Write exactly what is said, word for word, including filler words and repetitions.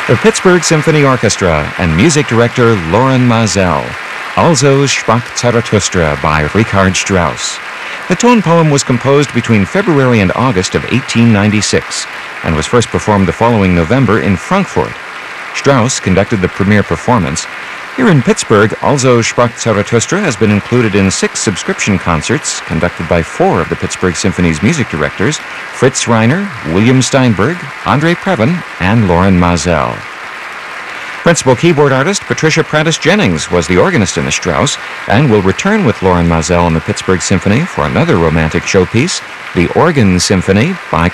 The Pittsburgh Symphony Orchestra and music director Loren Maazel. Also sprach Zarathustra by Richard Strauss. The tone poem was composed between February and August of eighteen ninety-six and was first performed the following November in Frankfurt. Strauss conducted the premiere performance. Here in Pittsburgh, Also sprach Zarathustra has been included in six subscription concerts conducted by four of the Pittsburgh Symphony's music directors, Fritz Reiner, William Steinberg, Andre Previn, and Loren Maazel. Principal keyboard artist Patricia Prattis Jennings was the organist in the Strauss and will return with Loren Maazel and the Pittsburgh Symphony for another romantic showpiece, The Organ Symphony by